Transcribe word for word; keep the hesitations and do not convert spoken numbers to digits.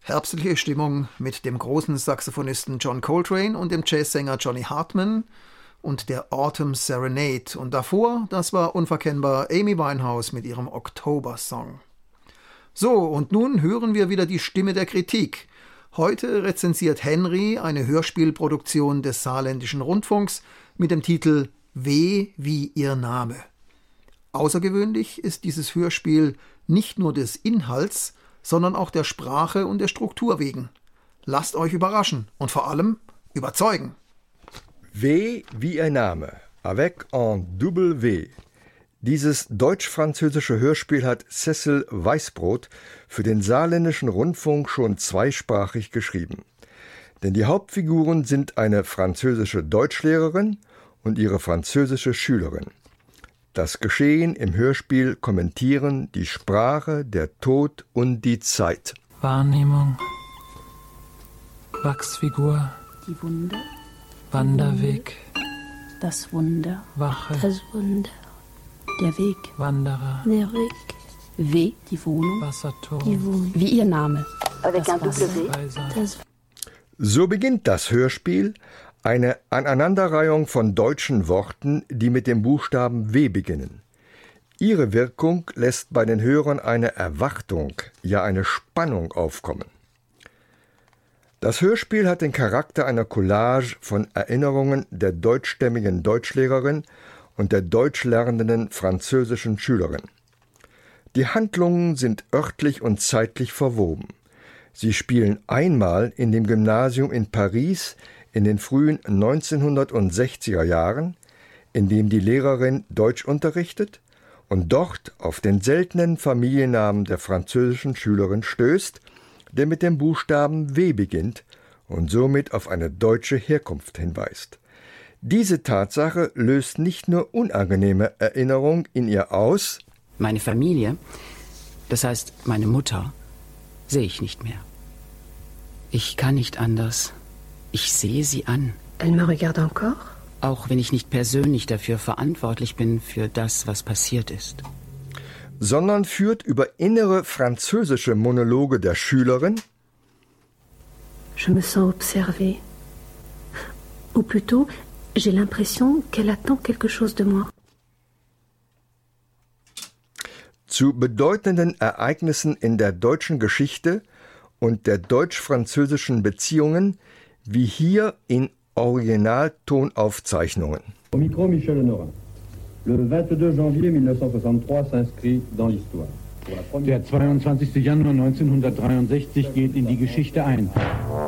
Herbstliche Stimmung mit dem großen Saxophonisten John Coltrane und dem Jazzsänger Johnny Hartman und der Autumn Serenade. Und davor, das war unverkennbar Amy Winehouse mit ihrem Oktober-Song. So, und nun hören wir wieder die Stimme der Kritik. Heute rezensiert Henry eine Hörspielproduktion des Saarländischen Rundfunks mit dem Titel W wie ihr Name. Außergewöhnlich ist dieses Hörspiel nicht nur des Inhalts, sondern auch der Sprache und der Struktur wegen. Lasst euch überraschen und vor allem überzeugen. W wie ihr Name, avec un double W. Dieses deutsch-französische Hörspiel hat Cecil Weißbrot für den Saarländischen Rundfunk schon zweisprachig geschrieben. Denn die Hauptfiguren sind eine französische Deutschlehrerin und ihre französische Schülerin. Das Geschehen im Hörspiel kommentieren die Sprache, der Tod und die Zeit. Wahrnehmung, Wachsfigur, die Wunde, Wanderweg, das Wunder, Wache, das Wunder, der Weg, Wanderer, der Weg, W, die Wohnung, Wasserturm, die Wohnung, wie ihr Name, avec un Wasser, W. das So beginnt das Hörspiel, eine Aneinanderreihung von deutschen Worten, die mit dem Buchstaben W beginnen. Ihre Wirkung lässt bei den Hörern eine Erwartung, ja eine Spannung aufkommen. Das Hörspiel hat den Charakter einer Collage von Erinnerungen der deutschstämmigen Deutschlehrerin und der deutsch lernenden französischen Schülerin. Die Handlungen sind örtlich und zeitlich verwoben. Sie spielen einmal in dem Gymnasium in Paris in den frühen neunzehnhundertsechziger Jahren, in dem die Lehrerin Deutsch unterrichtet und dort auf den seltenen Familiennamen der französischen Schülerin stößt, der mit dem Buchstaben W beginnt und somit auf eine deutsche Herkunft hinweist. Diese Tatsache löst nicht nur unangenehme Erinnerungen in ihr aus. Meine Familie, das heißt meine Mutter, sehe ich nicht mehr. Ich kann nicht anders. Ich sehe sie an. Elle me regarde encore? Auch wenn ich nicht persönlich dafür verantwortlich bin, für das, was passiert ist. Sondern führt über innere französische Monologe der Schülerin. Je me sens observée. Ou plutôt, j'ai l'impression qu'elle attend quelque chose de moi. Zu bedeutenden Ereignissen in der deutschen Geschichte und der deutsch-französischen Beziehungen, wie hier in Originaltonaufzeichnungen. Au micro, Michel Honorat. Le vingt-deux janvier neunzehnhundertsoixante-trois s'inscrit dans l'histoire. Der zweiundzwanzigster Januar neunzehnhundertdreiundsechzig geht in die Geschichte ein.